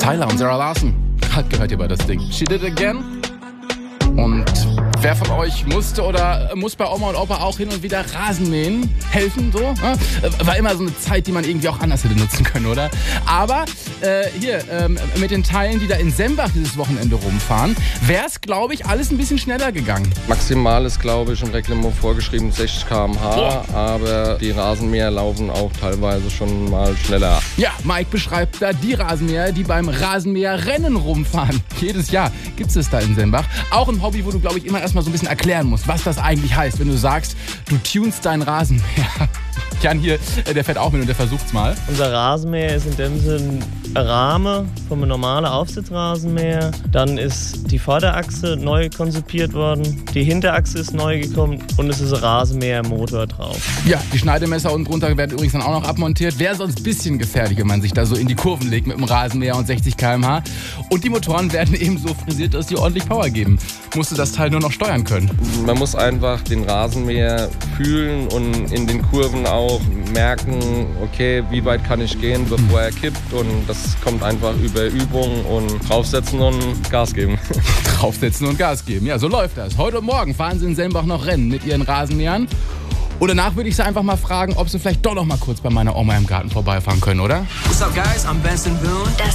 Tyler und Sarah Larson. Hat gehört ihr bei das Ding. She Did It Again. Und wer von euch musste oder muss bei Oma und Opa auch hin und wieder Rasen mähen? Helfen, so? War immer so eine Zeit, die man irgendwie auch anders hätte nutzen können, oder? Aber mit den Teilen, die da in Sembach dieses Wochenende rumfahren, wäre es, glaube ich, alles ein bisschen schneller gegangen. Maximal ist, glaube ich, im Reglement vorgeschrieben 60 km/h, aber die Rasenmäher laufen auch teilweise schon mal schneller. Ja, Mike beschreibt da die Rasenmäher, die beim Rasenmäherrennen rumfahren. Jedes Jahr gibt es da in Sembach. Auch ein Hobby, wo du, glaube ich, immer erstmal so ein bisschen erklären musst, was das eigentlich heißt, wenn du sagst, du tunst deinen Rasenmäher. Jan hier, der fährt auch mit und der versucht's mal. Unser Rasenmäher ist in dem Sinn ein Rahmen vom normalen Aufsitzrasenmäher. Dann ist die Vorderachse neu konzipiert worden, die Hinterachse ist neu gekommen und es ist ein Rasenmähermotor drauf. Ja, die Schneidemesser unten drunter werden übrigens dann auch noch abmontiert. Wäre sonst ein bisschen gefährlich, wenn man sich da so in die Kurven legt mit dem Rasenmäher und 60 km/h. Und die Motoren werden eben so frisiert, dass die ordentlich Power geben. Musst du das Teil nur noch steuern können. Man muss einfach den Rasenmäher fühlen und in den Kurven auch merken, okay, wie weit kann ich gehen, bevor er kippt. Und das kommt einfach über Übung und draufsetzen und Gas geben. Draufsetzen und Gas geben, ja, so läuft das. Heute und morgen fahren sie in Sembach noch Rennen mit ihren Rasenmähern. Und danach würde ich sie einfach mal fragen, ob sie vielleicht doch noch mal kurz bei meiner Oma im Garten vorbeifahren können, oder? What's up, guys? I'm Benson Boone. Das